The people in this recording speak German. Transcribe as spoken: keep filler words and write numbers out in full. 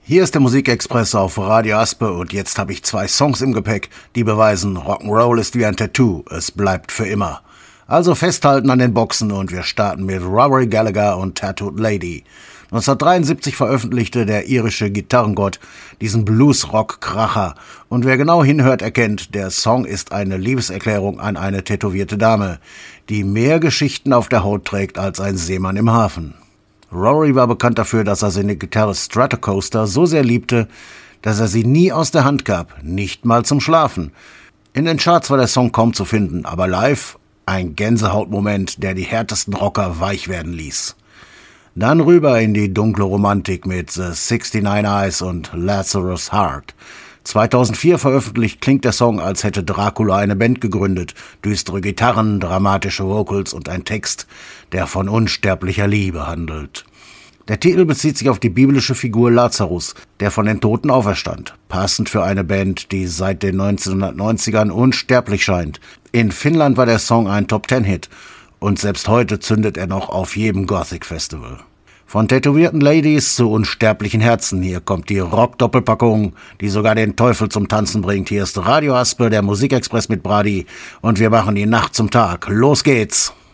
Hier ist der Musikexpress auf Radio Aspe und jetzt habe ich zwei Songs im Gepäck, die beweisen, Rock'n'Roll ist wie ein Tattoo, es bleibt für immer. Also festhalten an den Boxen und wir starten mit Rory Gallagher und Tattooed Lady. neunzehnhundertdreiundsiebzig veröffentlichte der irische Gitarrengott diesen Blues-Rock-Kracher und wer genau hinhört, erkennt, der Song ist eine Liebeserklärung an eine tätowierte Dame, die mehr Geschichten auf der Haut trägt als ein Seemann im Hafen. Rory war bekannt dafür, dass er seine Gitarre Stratocaster so sehr liebte, dass er sie nie aus der Hand gab, nicht mal zum Schlafen. In den Charts war der Song kaum zu finden, aber live ein Gänsehautmoment, der die härtesten Rocker weich werden ließ. Dann rüber in die dunkle Romantik mit The sixty-nine Eyes und Lazarus Heart. zweitausendvier veröffentlicht klingt der Song, als hätte Dracula eine Band gegründet. Düstere Gitarren, dramatische Vocals und ein Text, der von unsterblicher Liebe handelt. Der Titel bezieht sich auf die biblische Figur Lazarus, der von den Toten auferstand. Passend für eine Band, die seit den neunzehnhundertneunzigern unsterblich scheint. In Finnland war der Song ein Top-Ten-Hit und selbst heute zündet er noch auf jedem Gothic-Festival. Von tätowierten Ladies zu unsterblichen Herzen. Hier kommt die Rock-Doppelpackung, die sogar den Teufel zum Tanzen bringt. Hier ist Radio Aspe, der Musikexpress mit Brady und wir machen die Nacht zum Tag. Los geht's!